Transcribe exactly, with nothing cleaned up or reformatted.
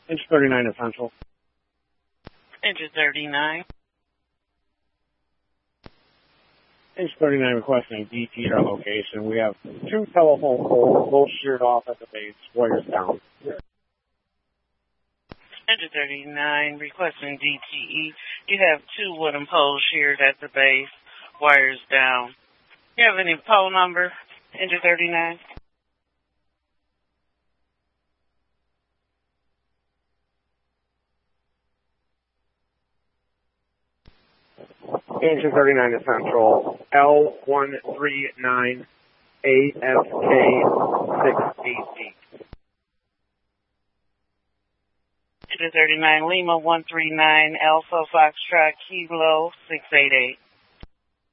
Inch thirty-nine Essential. Inch thirty-nine. Inch thirty-nine requesting D T at our location. We have two telephone poles, both sheared off at the base, wires down. Inch thirty-nine requesting D T E. You have two wooden poles sheared at the base, wires down. You have any pole number? Inch thirty-nine. Inch thirty-nine Essential. L one three nine A S K six D C. Inch thirty-nine Lima one three nine Alpha Foxtrot Kilo six eight eight.